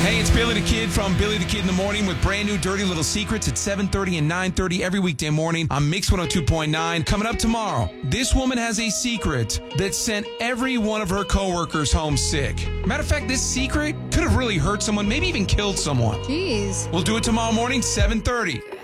Hey, it's Billy the Kid from Billy the Kid in the Morning with brand new Dirty Little Secrets at 7:30 and 9:30 every weekday morning on Mix 102.9. Coming up tomorrow, this woman has a secret that sent every one of her coworkers home sick. Matter of fact, this secret could have really hurt someone, maybe even killed someone. Jeez. We'll do it tomorrow morning, 7:30.